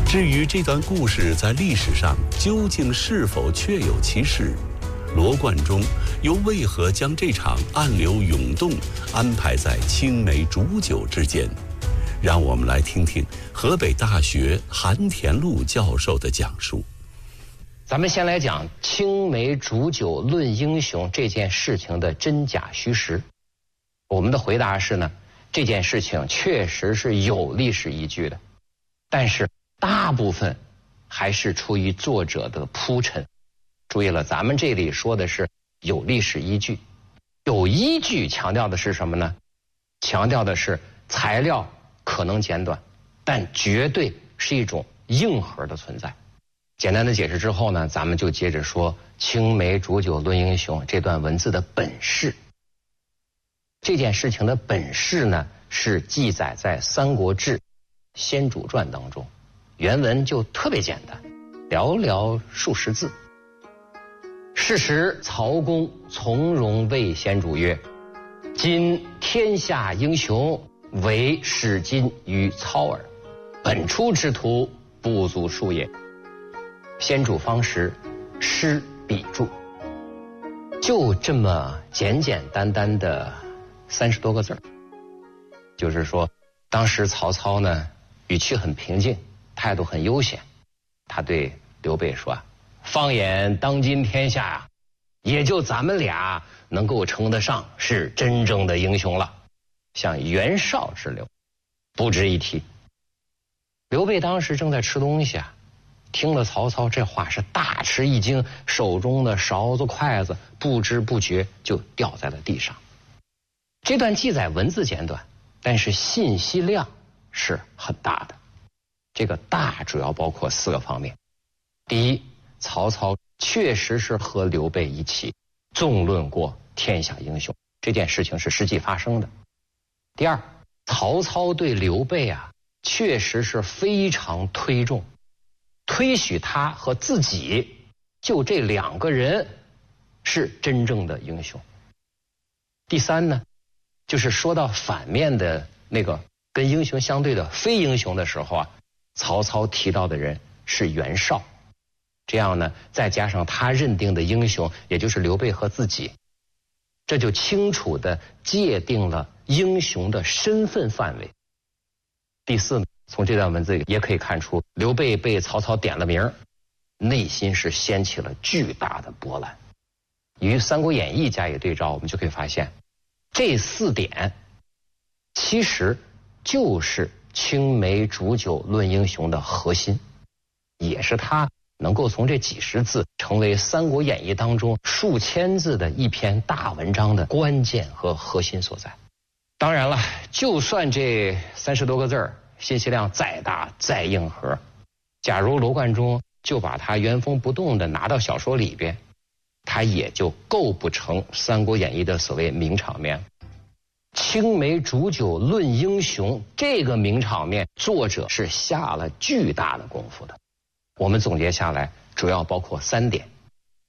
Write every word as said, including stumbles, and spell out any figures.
至于这段故事在历史上究竟是否确有其事，罗贯中又为何将这场暗流涌动安排在青梅煮酒之间？让我们来听听河北大学韩田禄教授的讲述。 咱们先来讲青梅煮酒论英雄这件事情的真假虚实。我们的回答是呢，这件事情确实是有历史依据的，但是大部分还是出于作者的铺陈。注意了，咱们这里说的是有历史依据，有依据强调的是什么呢？强调的是材料可能简短，但绝对是一种硬核的存在。简单的解释之后呢，咱们就接着说青梅煮酒论英雄这段文字的本事。这件事情的本事呢，是记载在《三国志·先主传》当中，原文就特别简单，寥寥数十字。是时曹公从容谓先主曰：今天下英雄，唯史今与操耳，本初之徒不足数也。先主方时施笔注，就这么简简单单的三十多个字儿，就是说当时曹操呢语气很平静，态度很悠闲，他对刘备说啊，放眼当今天下啊，也就咱们俩能够称得上是真正的英雄了，像袁绍之流不值一提。刘备当时正在吃东西啊，听了曹操这话是大吃一惊，手中的勺子筷子不知不觉就掉在了地上。这段记载文字简短，但是信息量是很大的。这个大主要包括四个方面。第一，曹操确实是和刘备一起纵论过天下英雄，这件事情是实际发生的。第二，曹操对刘备啊确实是非常推重，推许他和自己就这两个人是真正的英雄。第三呢，就是说到反面的那个跟英雄相对的非英雄的时候啊，曹操提到的人是袁绍。这样呢，再加上他认定的英雄，也就是刘备和自己，这就清楚地界定了英雄的身份范围。第四，从这段文字也可以看出，刘备被曹操点了名，内心是掀起了巨大的波澜。与《三国演义》加以对照，我们就可以发现，这四点其实就是青梅煮酒论英雄的核心，也是他能够从这几十字成为《三国演义》当中数千字的一篇大文章的关键和核心所在。当然了，就算这三十多个字儿信息量再大再硬核，假如罗贯中就把它原封不动的拿到小说里边，它也就构不成《三国演义》的所谓名场面。青梅煮酒论英雄这个名场面，作者是下了巨大的功夫的。我们总结下来主要包括三点。